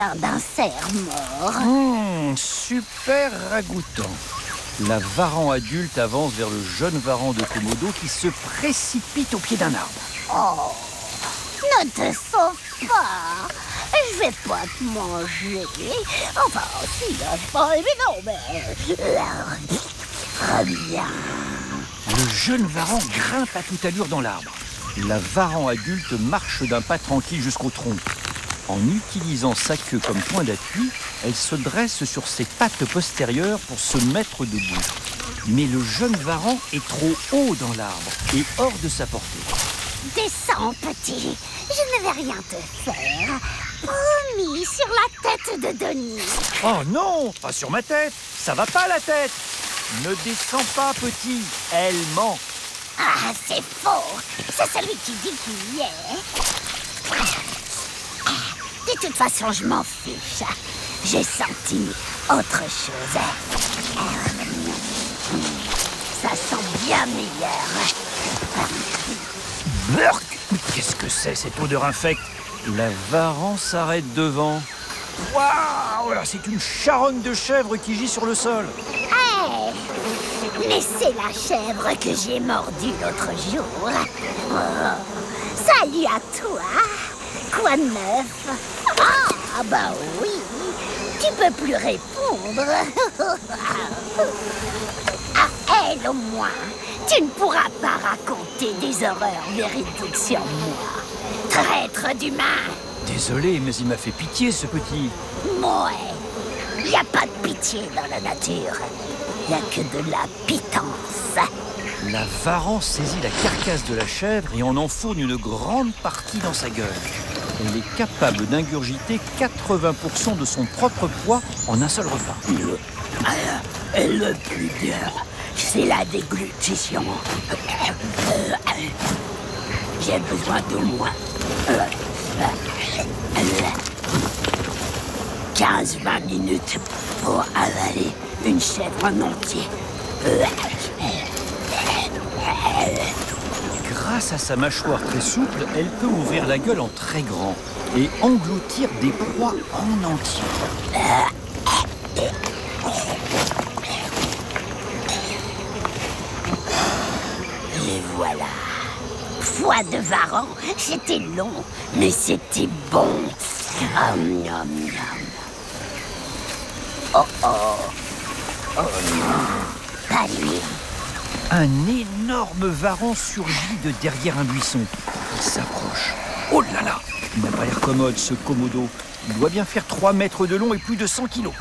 d'un cerf mort. Super ragoûtant. La varan adulte avance vers le jeune varan de Komodo qui se précipite au pied d'un arbre. Oh, ne te sauve pas. Je vais pas te manger. Enfin, si, je pas évident, mais... Reviens. Le jeune varan grimpe à toute allure dans l'arbre. La varan adulte marche d'un pas tranquille jusqu'au tronc. En utilisant sa queue comme point d'appui, elle se dresse sur ses pattes postérieures pour se mettre debout. Mais le jeune varan est trop haut dans l'arbre et hors de sa portée. Descends, petit. Je ne vais rien te faire. Promis, sur la tête de Denis. Oh non, pas sur ma tête. Ça va pas la tête. Ne descends pas, petit. Elle ment. Ah, c'est faux. C'est celui qui dit qu'il y est. De toute façon, je m'en fiche. J'ai senti autre chose. Ça sent bien meilleur. Burk! Qu'est-ce que c'est cette odeur infecte? La varan s'arrête devant. Waouh! C'est une charogne de chèvre qui gît sur le sol. Hey! Mais c'est la chèvre que j'ai mordue l'autre jour. Oh, salut à toi. Quoi de neuf? Ah, bah oui. Tu peux plus répondre. À elle, au moins. Tu ne pourras pas raconter des horreurs véridiques sur moi. Traître d'humain. Désolé, mais il m'a fait pitié, ce petit. Ouais. Il n'y a pas de pitié dans la nature. Il n'y a que de la pitance. La varan saisit la carcasse de la chèvre et en enfourne une grande partie dans sa gueule. Elle est capable d'ingurgiter 80% de son propre poids en un seul repas. Le plus dur, c'est la déglutition. J'ai besoin de moins. 15-20 minutes pour avaler une chèvre en entier. Grâce à sa mâchoire très souple, elle peut ouvrir la gueule en très grand et engloutir des proies en entier. Et voilà. Foie de varan, c'était long, mais c'était bon. Nom, nom. Oh oh. Oh non. Pas lui. Un énorme varan surgit de derrière un buisson. Il s'approche. Oh là là! Il n'a pas l'air commode, ce Komodo. Il doit bien faire 3 mètres de long et plus de 100 kilos.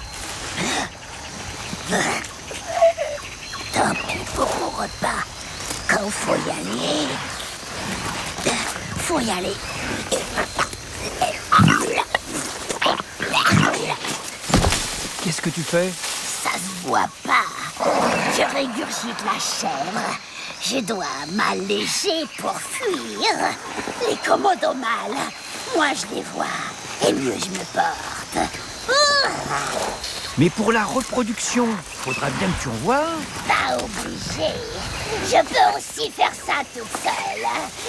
Tant pis pour mon repas. Quand faut y aller, faut y aller. Qu'est-ce que tu fais? Ça se voit pas. Je régurgite la chèvre. Je dois m'alléger pour fuir. Les Komodo mâles, moi je les vois. Et mieux je me porte. Mais pour la reproduction, faudra bien que tu en vois un. Pas obligé. Je peux aussi faire ça toute seule.